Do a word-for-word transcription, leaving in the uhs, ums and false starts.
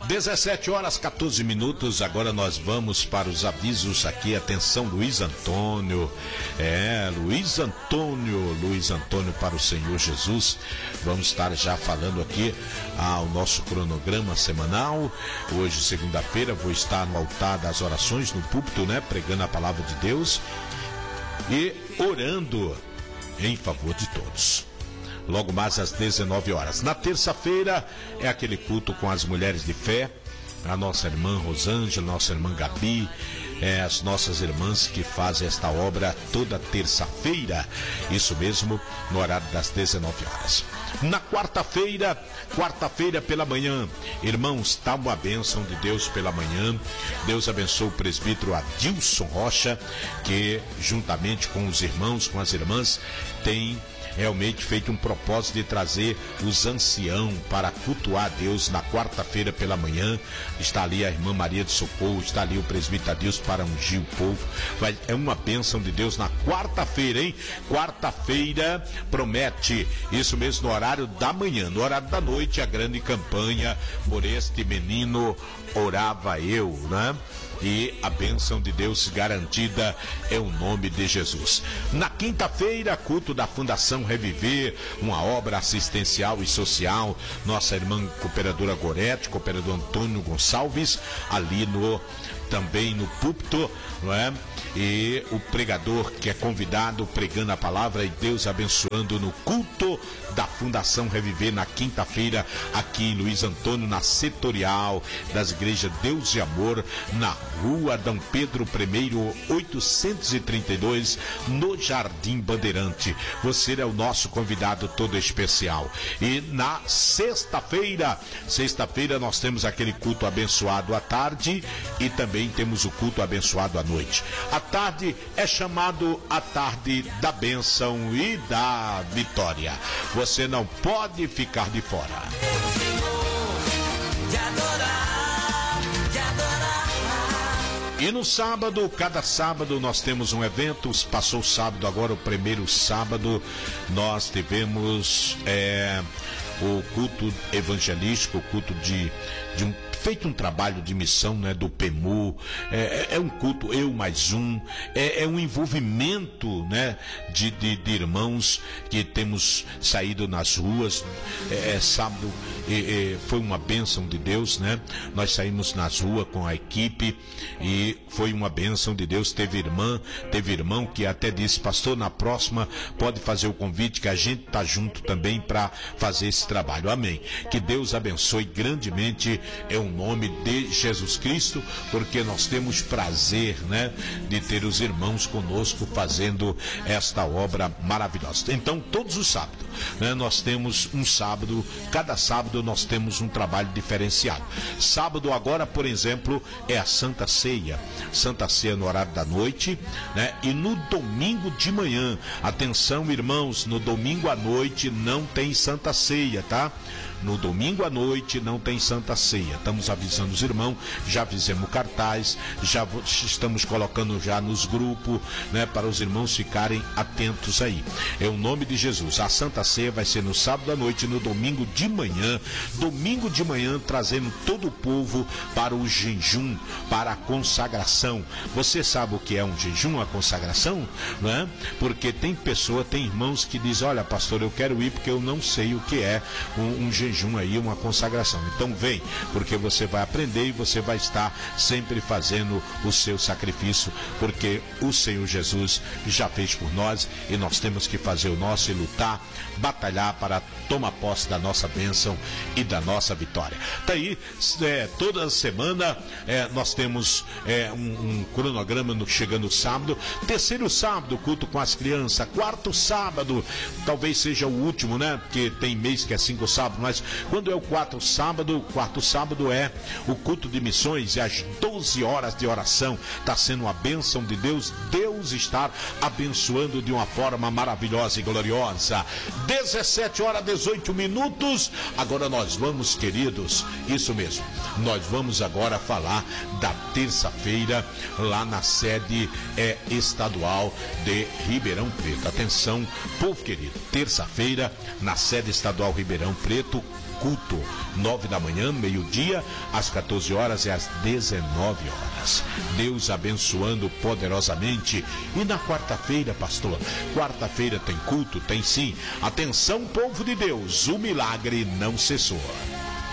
dezessete horas, quatorze minutos. Agora nós vamos para os avisos aqui. Atenção, Luiz Antônio. É, Luiz Antônio, Luiz Antônio para o Senhor Jesus. Vamos estar já falando aqui ao nosso cronograma semanal. Hoje, segunda-feira, vou estar no altar das orações, no púlpito, né? Pregando a palavra de Deus e orando em favor de todos. Logo mais às dezenove horas. Na terça-feira é aquele culto com as mulheres de fé, a nossa irmã Rosângela, nossa irmã Gabi, é, as nossas irmãs que fazem esta obra toda terça-feira, isso mesmo, no horário das dezenove horas. Na quarta-feira, quarta-feira pela manhã, irmãos, está uma bênção de Deus pela manhã. Deus abençoe o presbítero Adilson Rocha, que juntamente com os irmãos, com as irmãs, tem realmente feito um propósito de trazer os anciãos para cultuar a Deus na quarta-feira pela manhã. Está ali a irmã Maria de Socorro, está ali o presbítero Adilson para ungir o povo. Vai, é uma bênção de Deus na quarta-feira, hein? Quarta-feira promete, isso mesmo, no horário da manhã. No horário da noite, a grande campanha Por Este Menino Orava Eu, né? E a bênção de Deus garantida é o nome de Jesus. Na quinta-feira, culto da Fundação Reviver, uma obra assistencial e social. Nossa irmã cooperadora Gorete, cooperador Antônio Gonçalves, ali no também no púlpito, não é? E o pregador que é convidado pregando a palavra e Deus abençoando no culto da Fundação Reviver na quinta-feira aqui em Luiz Antônio, na setorial das igrejas Deus e Amor, na rua Dom Pedro I, oitocentos e trinta e dois, no Jardim Bandeirante. Você é o nosso convidado todo especial. E na sexta-feira, sexta-feira nós temos aquele culto abençoado à tarde e também temos o culto abençoado à noite. À tarde é chamado a tarde da bênção e da vitória. Você não pode ficar de fora. E no sábado, cada sábado nós temos um evento. Passou o sábado, agora o primeiro sábado nós tivemos é, o culto evangelístico, o culto de, de um feito um trabalho de missão, né, do P E M U, é, é um culto, eu mais um, é, é um envolvimento, né, de, de, de irmãos que temos saído nas ruas. É, é sábado, é, é, foi uma bênção de Deus, né? Nós saímos nas ruas com a equipe e foi uma bênção de Deus. Teve irmã, teve irmão que até disse: pastor, na próxima pode fazer o convite que a gente tá junto também para fazer esse trabalho. Amém. Que Deus abençoe grandemente, é um nome de Jesus Cristo, porque nós temos prazer, né, de ter os irmãos conosco fazendo esta obra maravilhosa. Então, todos os sábados, né, nós temos um sábado, cada sábado nós temos um trabalho diferenciado. Sábado agora, por exemplo, é a Santa Ceia, Santa Ceia no horário da noite, né, e no domingo de manhã, atenção irmãos, no domingo à noite não tem Santa Ceia, tá? No domingo à noite não tem Santa Ceia. Estamos avisando os irmãos, já fizemos cartaz, já estamos colocando já nos grupos, né, para os irmãos ficarem atentos aí. É o nome de Jesus. A Santa Ceia vai ser no sábado à noite, no domingo de manhã. Domingo de manhã, trazendo todo o povo para o jejum, para a consagração. Você sabe o que é um jejum, a consagração? Não é? Porque tem pessoa, tem irmãos que dizem: olha, pastor, eu quero ir porque eu não sei o que é um, um jejum aí, uma consagração. Então vem, porque você vai aprender e você vai estar sempre fazendo o seu sacrifício, porque o Senhor Jesus já fez por nós e nós temos que fazer o nosso e lutar, batalhar para tomar posse da nossa bênção e da nossa vitória. Tá aí, é, toda semana é, nós temos é, um, um cronograma no, chegando sábado. Terceiro sábado, culto com as crianças. Quarto sábado, talvez seja o último, né? Porque tem mês que é cinco sábados, mas quando é o quarto sábado, o quarto sábado é o culto de missões e às doze horas de oração. Está sendo uma bênção de Deus, Deus está abençoando de uma forma maravilhosa e gloriosa. dezessete horas, dezoito minutos. Agora nós vamos, queridos, isso mesmo, nós vamos agora falar da terça-feira lá na sede é, estadual de Ribeirão Preto. Atenção, povo querido, terça-feira na sede estadual Ribeirão Preto, culto. Nove da manhã, meio-dia, às quatorze horas e às dezenove horas. Deus abençoando poderosamente. E na quarta-feira, pastor? Quarta-feira tem culto? Tem sim. Atenção, povo de Deus, o milagre não cessou.